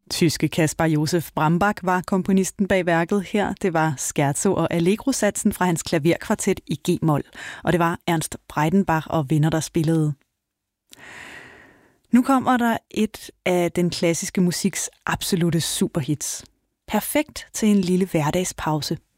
Tyske Caspar Josef Brambach var komponisten bag værket her. Det var scherzo og allegro-satsen fra hans klaverkvartet i G-mol, og det var Ernst Breidenbach og venner, der spillede. Nu kommer der et af den klassiske musiks absolute superhits. Perfekt til en lille hverdagspause